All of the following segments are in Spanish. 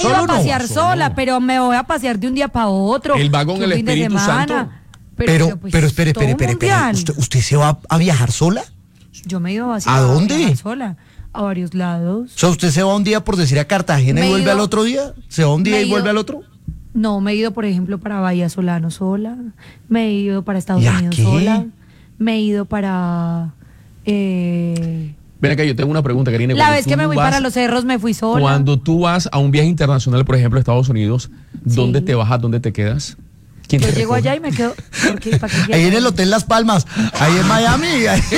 ido a Solo no. pasear sola, pero me voy a pasear de un día para otro. Él va con que el un fin de Espíritu semana. Santo. Pero pues, espere. todo mundial. ¿Usted se va a viajar sola? Yo me he ido ¿A dónde? viajar sola, a varios lados. O sea, ¿usted se va un día, por decir, a Cartagena Me y he vuelve ido- al otro día? ¿Se va un día me he y vuelve ido- al otro? No, me he ido, por ejemplo, para Bahía Solano sola. Me he ido para Estados ¿Y a Unidos qué? sola. Me he ido para... Ven acá, yo tengo una pregunta, Karina. la Cuando vez tú que me fui vas- para Los Cerros me fui sola. Cuando tú vas a un viaje internacional, por ejemplo, a Estados Unidos, ¿dónde te bajas? ¿Dónde te quedas? ¿Quién Yo te llego recoge? allá y me quedo... ¿Por qué? ¿Para qué Ahí en quiero? el Hotel Las Palmas, ahí en Miami.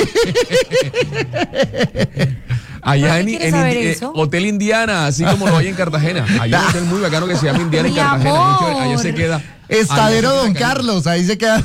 Allá ¿Por en, qué quieres saber eso? Hotel Indiana, así como lo hay en Cartagena. Hay un hotel muy bacano que se llama Indiana en Mi Cartagena. amor. Mucho, allá se queda. Estadero allá se Don queda Carlos, ahí se queda.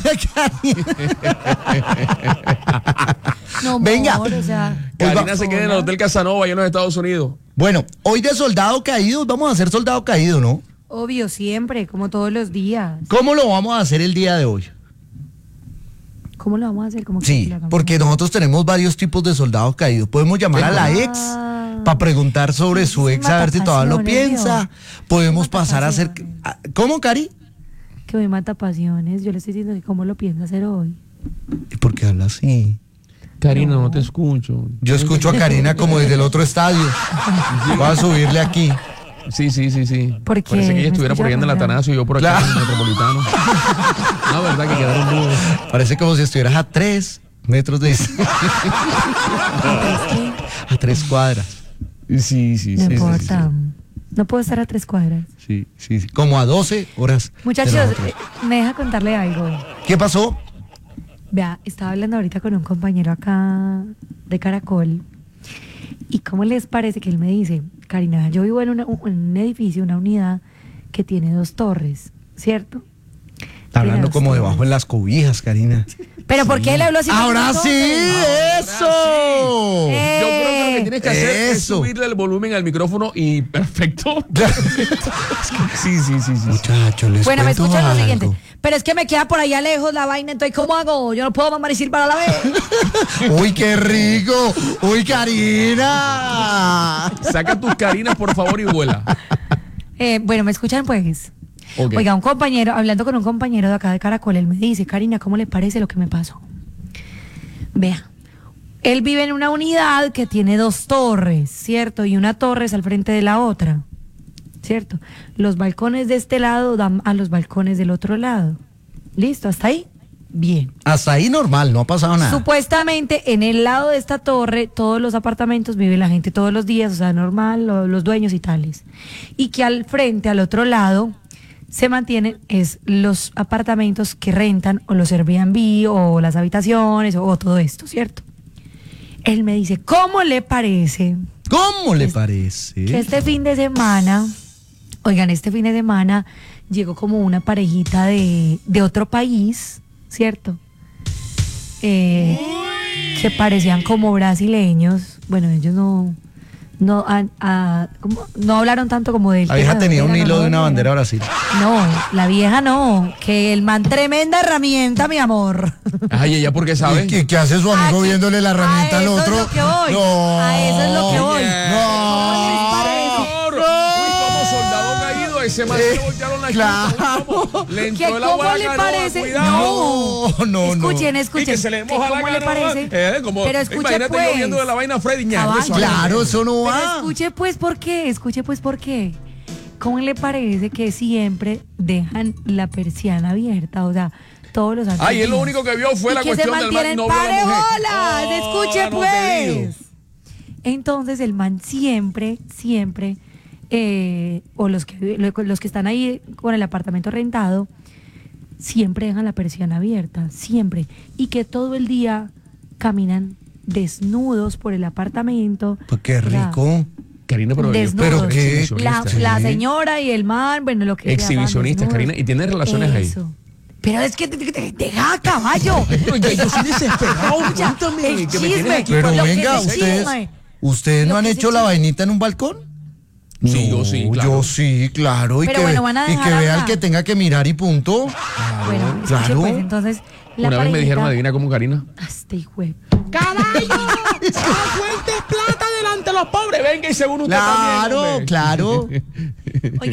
No, Venga. amor, o sea... Karina se queda en el Hotel Casanova, allá en los Estados Unidos. Bueno, hoy de Soldado Caído, vamos a hacer Soldado Caído, ¿no? Obvio, siempre, como todos los días. ¿Cómo lo vamos a hacer el día de hoy? ¿Cómo lo vamos a hacer? ¿Cómo que Sí, lo hagamos? porque nosotros tenemos varios tipos de soldados caídos. Podemos llamar a la ex para preguntar sobre su ex, a ver si todavía lo Matapasiones, piensa. Podemos pasar a hacer... ¿Cómo, Cari? Que me mata pasiones. Yo le estoy diciendo que cómo lo piensa hacer hoy. ¿Y por qué habla así? Karina, no te escucho. Yo escucho a Karina como desde el otro estadio. Voy a subirle aquí. Sí. ¿Por qué? Parece que ella ¿Me estuviera por allá en el escucha Atanasio y yo por acá Claro. en el Metropolitano. No, verdad que quedaron mudos. Parece como si estuvieras a 3 metros de distancia. A 3 cuadras. Sí. No importa. No puedo estar a 3 cuadras. Sí. Como a 12 horas. de Muchachos, nosotros. me deja contarle algo. ¿Qué pasó? Vea, estaba hablando ahorita con un compañero acá de Caracol. ¿Y cómo les parece que él me dice, Karina, yo vivo en un edificio, una unidad que tiene 2 torres, ¿cierto? Está Tiene hablando 2 como torres. debajo de las cobijas, Karina. ¿Pero por qué le habló así? ¡Ahora sí! ¡Eso! Yo creo que lo que tienes que hacer es Eso. subirle el volumen al micrófono y perfecto. Sí. Muchachos, les Bueno, me cuento escuchan lo algo. siguiente. Pero es que me queda por allá lejos la vaina, entonces ¿cómo hago? Yo no puedo mamar y silbar a la vez. ¡Uy, qué rico! ¡Uy, Karina! Saca tus Karinas, por favor, y vuela. Bueno, ¿me escuchan pues? Ok. Oiga, hablando con un compañero de acá de Caracol, él me dice, Karina, ¿cómo le parece lo que me pasó? Vea, él vive en una unidad que tiene 2 torres, ¿cierto? Y una torre es al frente de la otra, ¿cierto? Los balcones de este lado dan a los balcones del otro lado. ¿Listo? ¿Hasta ahí? Bien. Hasta ahí normal, no ha pasado nada. Supuestamente en el lado de esta torre todos los apartamentos vive la gente todos los días, o sea, normal, los dueños y tales. Y que al frente, al otro lado, se mantienen es los apartamentos que rentan o los Airbnb o las habitaciones o todo esto, ¿cierto? Él me dice, ¿cómo le parece ¿Cómo le parece? que este fin de semana, este fin de semana llegó como una parejita de otro país, ¿cierto? Que parecían como brasileños. Bueno, ellos no hablaron tanto como de él. La vieja tenía un hilo de una bandera de Brasil. No, la vieja no. Que el man, tremenda herramienta, mi amor. Ay, ¿ella por qué sabe? ¿Y qué hace su amigo Aquí- viéndole la herramienta a al eso otro? es lo que voy. No. A eso es lo que voy. Señor. Uy, como soldado caído, ese man se le voltearon la claro. chupa. Uy, cómo le ¿Que entró el agua cómo a la le canoa, parece? cuidado. No. Escuchen. Y que se le moja ¿Cómo la le canoa. parece? Como, Pero escuche imagínate pues. yo viendo de la vaina Freddy Ñar. Caballo. Claro, eso no Pero va. escuche pues por qué. ¿Cómo le parece que siempre dejan la persiana abierta? O sea, todos los Ay, él lo único que vio fue y la que cuestión se del man mantienen no vio a la mujer. parejolas. Escuche no te digo. pues. Entonces el man siempre, o los que están ahí con el apartamento rentado, siempre dejan la persiana abierta, siempre. Y que todo el día caminan desnudos por el apartamento. Pues qué O sea, rico. Karina, pero Desnudos. ¿Pero qué? La señora y el man, bueno, lo que Exhibicionistas, llaman desnudos. Karina, y tiene relaciones ahí. Eso. Pero es que deja, caballo. Pero yo soy desesperado, Escucha, cuéntame, el que me tienes chisme. aquí Pero Lo que venga, se chisme. ¿ustedes no Lo han que hecho se la chisme. vainita en un balcón? Sí, yo sí, claro. Yo sí, claro. Y Pero que, bueno, van a y dejar que vea el hablar. que tenga que mirar y punto. Bueno, escuche, claro. pues, entonces, la Una vez me dijeron, parejita- adivina cómo, Karina. Hasta hijo de- ¡Caballo! ¡La fuente es plata delante de los pobres! Venga y según usted también, Claro, hombre. claro.